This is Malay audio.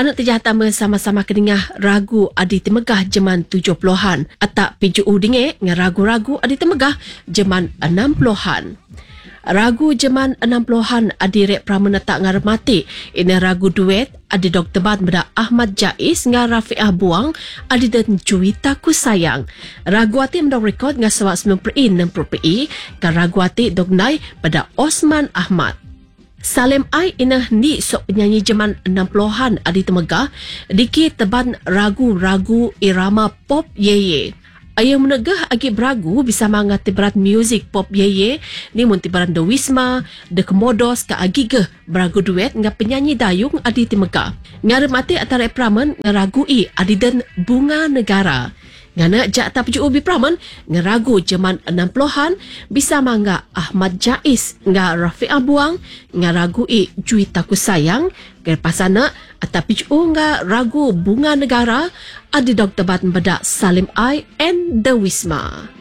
Anak terjahatan bersama-sama kedengah ragu adi temegah jeman 70-an. Atak PJU dingek dengan ragu-ragu adi temegah jeman 60-an. Ragu jeman 60-an adi rek pramana tak ngarmati. Ini ragu duet adi Dr. Bat beda Ahmad Jais dengan Rafi'ah Buang adi dan Juwita Ku Sayang. Ragu ati mendak rekod dengan sawak 90%, kan ragu ati dognai pada Osman Ahmad. Salim Ai inah ni sok penyanyi jeman 60-an adi temegah diki teban ragu-ragu irama pop yeye. Ayah menegah agi beragu bisa mangati berat muzik pop yeye ni munti baran The Wisma, The Komodos ke agi ke beragu duet dengan penyanyi dayung adi temegah. Ngarep mati antara pramen ngeragu i adi dan Bunga Negara. Ngana jak tak pujuk ubi pramen ngeragu jeman 60-an bisa mangga Ahmad Jais nga Rafi'ah Buang ngeragu i Juwita Ku Sayang ke pasana atau pujuk nga ragu Bunga Negara adi Dr. Bat beda Salim Ai and The Wisma.